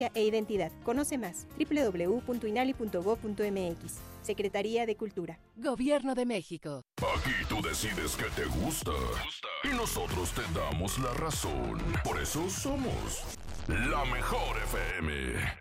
e identidad. Conoce más. www.inali.gov.mx. Secretaría de Cultura. Gobierno de México. Aquí tú decides qué te gusta. Y nosotros te damos la razón. Por eso somos la Mejor FM.